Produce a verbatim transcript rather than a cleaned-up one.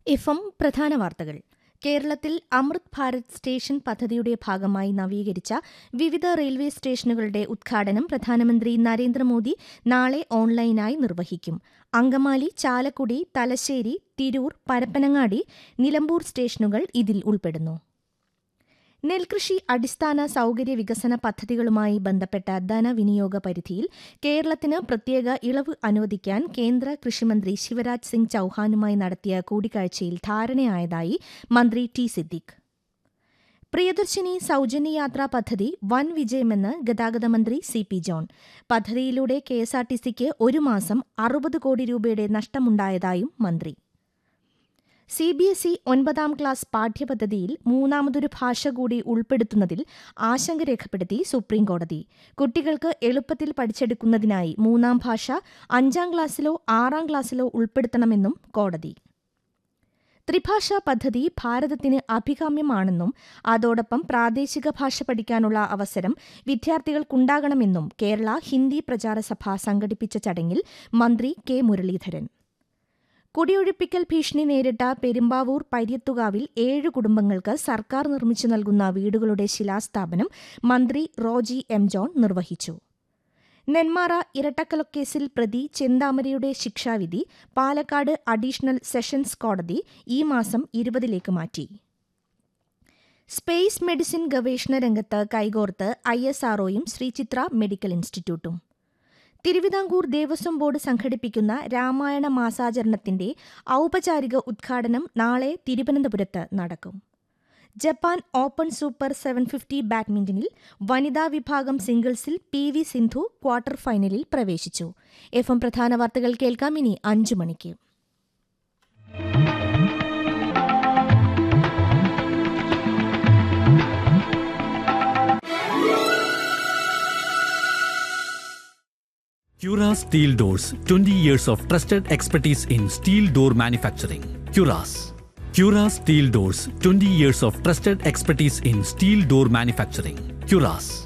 F M പ്രധാന വാർത്തകൾ. കേരളത്തിൽ അമൃത് ഭാരത് സ്റ്റേഷൻ പദ്ധതിയുടെ ഭാഗമായി നവീകരിച്ച വിവിധ റെയിൽവേ സ്റ്റേഷനുകളുടെ ഉദ്ഘാടനം പ്രധാനമന്ത്രി നരേന്ദ്രമോദി നാളെ ഓൺലൈനായി നിർവഹിക്കും. അങ്കമാലി, ചാലക്കുടി, തലശ്ശേരി, തിരൂർ, പരപ്പനങ്ങാടി, നിലമ്പൂർ സ്റ്റേഷനുകൾ ഇതിൽ ഉൾപ്പെടുന്നു. നെൽകൃഷി അടിസ്ഥാന സൌകര്യ വികസന പദ്ധതികളുമായി ബന്ധപ്പെട്ട ധനവിനിയോഗ പരിധിയിൽ കേരളത്തിന് പ്രത്യേക ഇളവ് അനുവദിക്കാൻ കേന്ദ്ര കൃഷിമന്ത്രി ശിവരാജ് സിംഗ് ചൌഹാനുമായി നടത്തിയ കൂടിക്കാഴ്ചയിൽ ധാരണയായതായി മന്ത്രി ടി സിദ്ദിഖ്. പ്രിയദർശിനി സൌജന്യയാത്രാ പദ്ധതി വൻ വിജയമെന്ന് ഗതാഗത മന്ത്രി സി പി ജോൺ. പദ്ധതിയിലൂടെ കെഎസ്ആർടിസിക്ക് ഒരു മാസം അറുപത് കോടി രൂപയുടെ നഷ്ടമുണ്ടായതായും മന്ത്രി. സി ബി എസ് ഇ ഒൻപതാം ക്ലാസ് പാഠ്യപദ്ധതിയിൽ മൂന്നാമതൊരു ഭാഷ കൂടി ഉൾപ്പെടുത്തുന്നതിൽ ആശങ്ക രേഖപ്പെടുത്തി സുപ്രീംകോടതി. കുട്ടികൾക്ക് എളുപ്പത്തിൽ പഠിച്ചെടുക്കുന്നതിനായി മൂന്നാം ഭാഷ അഞ്ചാം ക്ലാസ്സിലോ ആറാം ക്ലാസ്സിലോ ഉൾപ്പെടുത്തണമെന്നും കോടതി. ത്രിഭാഷാ പദ്ധതി ഭാരതത്തിന് അഭികാമ്യമാണെന്നും അതോടൊപ്പം പ്രാദേശിക ഭാഷ പഠിക്കാനുള്ള അവസരം വിദ്യാർത്ഥികൾക്കുണ്ടാകണമെന്നും കേരള ഹിന്ദി പ്രചാരസഭ സംഘടിപ്പിച്ച ചടങ്ങിൽ മന്ത്രി കെ മുരളീധരൻ. കുടിയൊഴിപ്പിക്കൽ ഭീഷണി നേരിട്ട പെരുമ്പാവൂർ പര്യത്തുകാവിൽ ഏഴ് കുടുംബങ്ങൾക്ക് സർക്കാർ നിർമ്മിച്ചു നൽകുന്ന വീടുകളുടെ ശിലാസ്ഥാപനം മന്ത്രി റോജി എം ജോൺ നിർവഹിച്ചു. നെന്മാറ ഇരട്ടക്കൊലക്കേസിൽ പ്രതി ചെന്താമരയുടെ ശിക്ഷാവിധി പാലക്കാട് അഡീഷണൽ സെഷൻസ് കോടതി ഈ മാസം ഇരുപതിലേക്ക് മാറ്റി. സ്പേസ് മെഡിസിൻ ഗവേഷണ രംഗത്ത് കൈകോർത്ത് I S ആർഒയും Sree Chitra medical ഇൻസ്റ്റിറ്റ്യൂട്ടും. Thiruvithamkoor Devaswom board സംഘടിപ്പിക്കുന്ന രാമായണ മാസാചരണത്തിന്റെ ഔപചാരിക ഉദ്ഘാടനം നാളെ തിരുവനന്തപുരത്ത് നടക്കും. Japan open super seven fifty ബാഡ്മിന്റണിൽ വനിതാ വിഭാഗം സിംഗിൾസിൽ പി വി സിന്ധു ക്വാർട്ടർ ഫൈനലിൽ പ്രവേശിച്ചു. എഫ് എം പ്രധാന വാർത്തകൾ കേൾക്കാം ഇനി അഞ്ചു മണിക്ക്. Cura Steel Doors, twenty years of trusted expertise in steel door manufacturing. Curas. Cura Steel Doors, twenty years of trusted expertise in steel door manufacturing. Curas.